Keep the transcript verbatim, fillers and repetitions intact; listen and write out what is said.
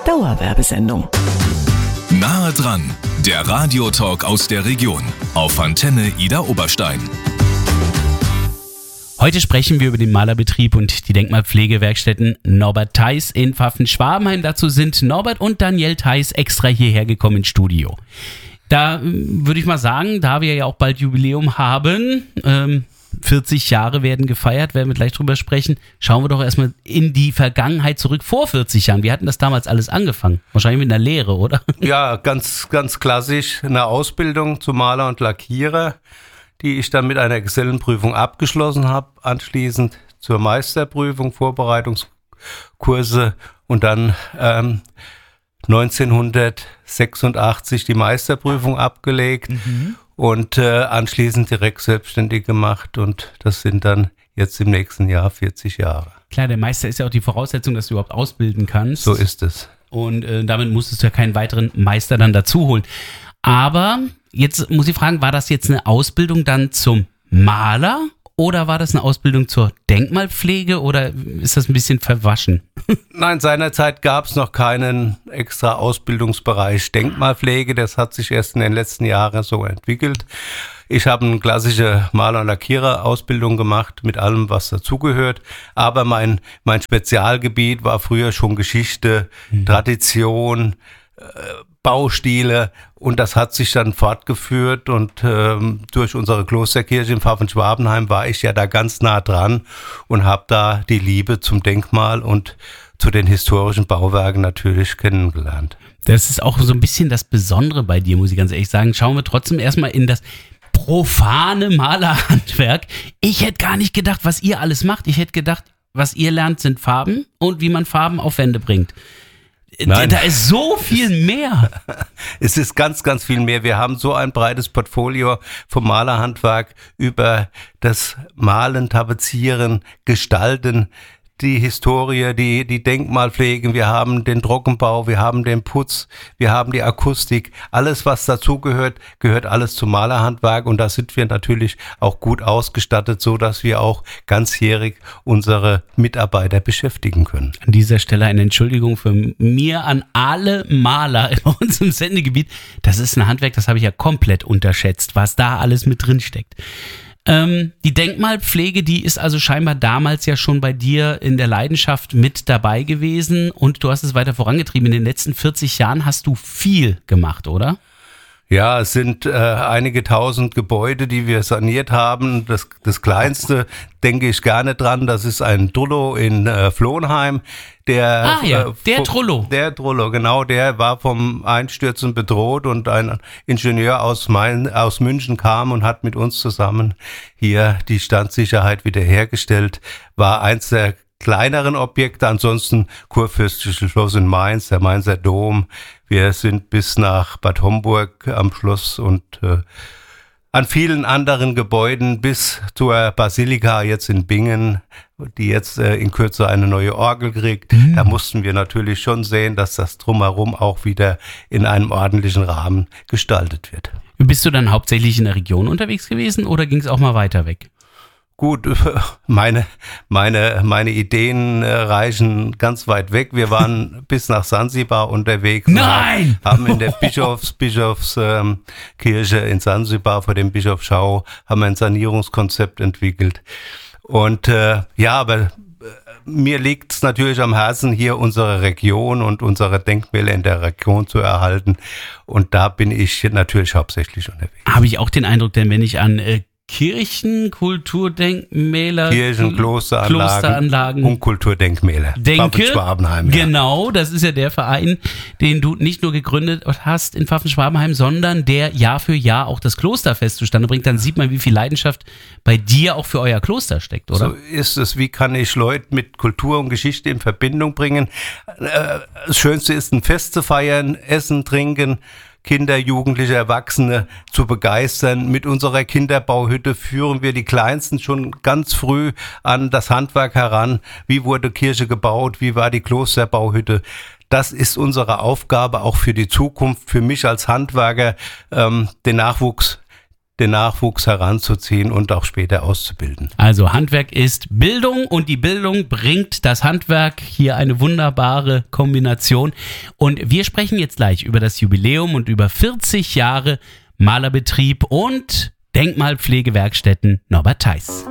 Dauerwerbesendung. Nahe dran, der Radiotalk aus der Region auf Antenne Ida Oberstein. Heute sprechen wir über den Malerbetrieb und die Denkmalpflegewerkstätten Norbert Theis in Pfaffen-Schwabenheim. Dazu sind Norbert und Danielle Theis extra hierher gekommen ins Studio. Da würde ich mal sagen, da wir ja auch bald Jubiläum haben, ähm, vierzig Jahre werden gefeiert, werden wir gleich drüber sprechen. Schauen wir doch erstmal in die Vergangenheit zurück vor vierzig Jahren. Wie hatten das damals alles angefangen? Wahrscheinlich mit einer Lehre, oder? Ja, ganz, ganz klassisch eine Ausbildung zum Maler und Lackierer, die ich dann mit einer Gesellenprüfung abgeschlossen habe, anschließend zur Meisterprüfung, Vorbereitungskurse und dann ähm, neunzehnhundertsechsundachtzig die Meisterprüfung abgelegt mhm. und äh, anschließend direkt selbstständig gemacht und das sind dann jetzt im nächsten Jahr vierzig Jahre. Klar, der Meister ist ja auch die Voraussetzung, dass du überhaupt ausbilden kannst. So ist es. Und äh, damit musstest du ja keinen weiteren Meister dann dazu holen. Aber jetzt muss ich fragen, war das jetzt eine Ausbildung dann zum Maler oder war das eine Ausbildung zur Denkmalpflege oder ist das ein bisschen verwaschen? Nein, seinerzeit gab es noch keinen extra Ausbildungsbereich Denkmalpflege. Das hat sich erst in den letzten Jahren so entwickelt. Ich habe eine klassische Maler- und Lackierer-Ausbildung gemacht mit allem, was dazugehört. Aber mein, mein Spezialgebiet war früher schon Geschichte, mhm. Tradition, äh, Baustile und das hat sich dann fortgeführt und ähm, durch unsere Klosterkirche in Pfaffen-Schwabenheim war ich ja da ganz nah dran und habe da die Liebe zum Denkmal und zu den historischen Bauwerken natürlich kennengelernt. Das ist auch so ein bisschen das Besondere bei dir, muss ich ganz ehrlich sagen. Schauen wir trotzdem erstmal in das profane Malerhandwerk. Ich hätte gar nicht gedacht, was ihr alles macht. Ich hätte gedacht, was ihr lernt, sind Farben und wie man Farben auf Wände bringt. Nein. Da ist so viel mehr. Es ist ganz, ganz viel mehr. Wir haben so ein breites Portfolio vom Malerhandwerk über das Malen, Tapezieren, Gestalten, die Historie, die, die Denkmalpflege, wir haben den Trockenbau, wir haben den Putz, wir haben die Akustik. Alles, was dazugehört, gehört alles zum Malerhandwerk und da sind wir natürlich auch gut ausgestattet, so dass wir auch ganzjährig unsere Mitarbeiter beschäftigen können. An dieser Stelle eine Entschuldigung für mir an alle Maler in unserem Sendegebiet. Das ist ein Handwerk, das habe ich ja komplett unterschätzt, was da alles mit drin steckt. Ähm, die Denkmalpflege, die ist also scheinbar damals ja schon bei dir in der Leidenschaft mit dabei gewesen und du hast es weiter vorangetrieben. In den letzten vierzig Jahren hast du viel gemacht, oder? Ja, es sind äh, einige tausend Gebäude, die wir saniert haben. Das, das kleinste denke ich gerne dran, das ist ein Trullo in äh, Flohnheim. Der, ah ja, äh, der Trullo. Der Trullo, genau, der war vom Einstürzen bedroht und ein Ingenieur aus, Main, aus München kam und hat mit uns zusammen hier die Standsicherheit wiederhergestellt. War eins der kleineren Objekte, ansonsten Kurfürstliche Schloss in Mainz, der Mainzer Dom. Wir sind bis nach Bad Homburg am Schloss und äh, an vielen anderen Gebäuden bis zur Basilika jetzt in Bingen, die jetzt äh, in Kürze eine neue Orgel kriegt. Mhm. Da mussten wir natürlich schon sehen, dass das Drumherum auch wieder in einem ordentlichen Rahmen gestaltet wird. Bist du dann hauptsächlich in der Region unterwegs gewesen oder ging es auch mal weiter weg? Gut, meine, meine, meine Ideen reichen ganz weit weg. Wir waren bis nach Sansibar unterwegs. Nein! Haben in der Bischofs, Bischofs ähm, Kirche in Sansibar vor dem Bischofsschau haben ein Sanierungskonzept entwickelt. Und äh, ja, aber äh, mir liegt es natürlich am Herzen, hier unsere Region und unsere Denkmäler in der Region zu erhalten. Und da bin ich natürlich hauptsächlich unterwegs. Habe ich auch den Eindruck, denn wenn ich an äh, Kirchen, Kulturdenkmäler, Kirchen, Klosteranlagen, Klosteranlagen und Kulturdenkmäler. Denke, Pfaffen-Schwabenheim. Ja. Genau, das ist ja der Verein, den du nicht nur gegründet hast in Pfaffen-Schwabenheim, sondern der Jahr für Jahr auch das Klosterfest zustande bringt. Dann sieht man, wie viel Leidenschaft bei dir auch für euer Kloster steckt, oder? So ist es. Wie kann ich Leute mit Kultur und Geschichte in Verbindung bringen? Das Schönste ist, ein Fest zu feiern, essen, trinken, Kinder, Jugendliche, Erwachsene zu begeistern. Mit unserer Kinderbauhütte führen wir die Kleinsten schon ganz früh an das Handwerk heran. Wie wurde Kirche gebaut? Wie war die Klosterbauhütte? Das ist unsere Aufgabe auch für die Zukunft, für mich als Handwerker, ähm, den Nachwuchs den Nachwuchs heranzuziehen und auch später auszubilden. Also Handwerk ist Bildung und die Bildung bringt das Handwerk. Hier eine wunderbare Kombination. Und wir sprechen jetzt gleich über das Jubiläum und über vierzig Jahre Malerbetrieb und Denkmalpflegewerkstätten Norbert Theis.